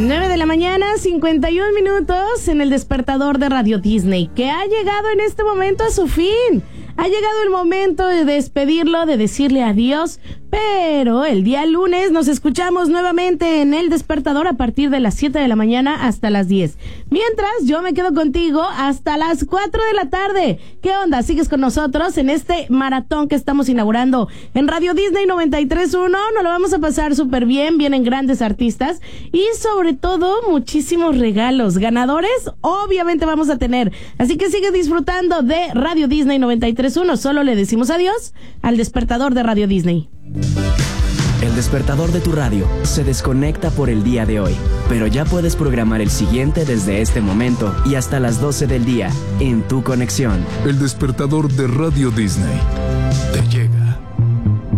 9 de la mañana, 51 minutos en el despertador de Radio Disney, que ha llegado en este momento a su fin. Ha llegado el momento de despedirlo, de decirle adiós, pero el día lunes nos escuchamos nuevamente en el despertador a partir de las 7 de la mañana hasta las 10. Mientras, yo me quedo contigo hasta las 4 de la tarde. ¿Qué onda? ¿Sigues con nosotros en este maratón que estamos inaugurando en Radio Disney 93.1? Nos lo vamos a pasar súper bien, vienen grandes artistas y sobre todo muchísimos regalos. Ganadores, obviamente vamos a tener. Así que sigue disfrutando de Radio Disney 93.1. Solo le decimos adiós al despertador de Radio Disney. El despertador de tu radio se desconecta por el día de hoy, pero ya puedes programar el siguiente desde este momento y hasta las 12 del día en tu conexión. El despertador de Radio Disney te llega.